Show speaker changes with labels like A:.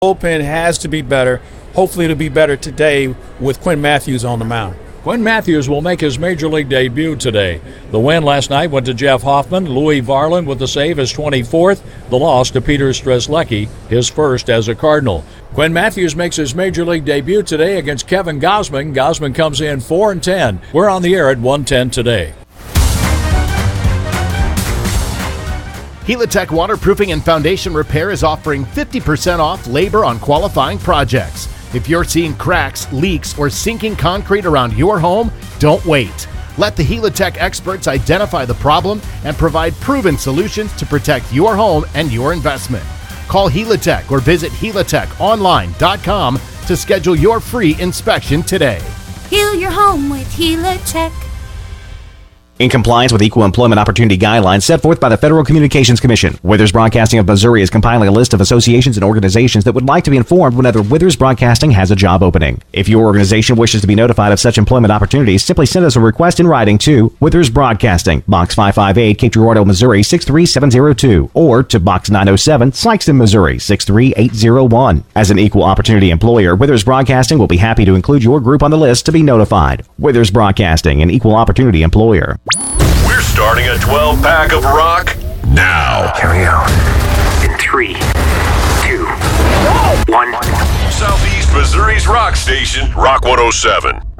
A: bullpen has to be better. Hopefully it'll be better today with Quinn Matthews on the mound.
B: Quinn Matthews will make his Major League debut today. The win last night went to Jeff Hoffman. Louis Varland with the save, his 24th. The loss to Peter Strzelecki, his first as a Cardinal. Quinn Matthews makes his Major League debut today against Kevin Gausman. Gausman comes in 4-10. We're on the air at 1:10 today.
C: Helitech Waterproofing and Foundation Repair is offering 50% off labor on qualifying projects. If you're seeing cracks, leaks, or sinking concrete around your home, don't wait. Let the Helitech experts identify the problem and provide proven solutions to protect your home and your investment. Call Helitech or visit helitechonline.com to schedule your free inspection today.
D: Heal your home with Helitech.
E: In compliance with Equal Employment Opportunity Guidelines set forth by the Federal Communications Commission, Withers Broadcasting of Missouri is compiling a list of associations and organizations that would like to be informed whenever Withers Broadcasting has a job opening. If your organization wishes to be notified of such employment opportunities, simply send us a request in writing to Withers Broadcasting, Box 558, Cape Girardeau, Missouri 63702, or to Box 907, Sikeston, Missouri 63801. As an equal opportunity employer, Withers Broadcasting will be happy to include your group on the list to be notified. Withers Broadcasting, an equal opportunity employer.
F: We're starting a 12-pack of rock now.
G: Here we go. In 3, 2, 1.
F: Southeast Missouri's rock station, Rock 107.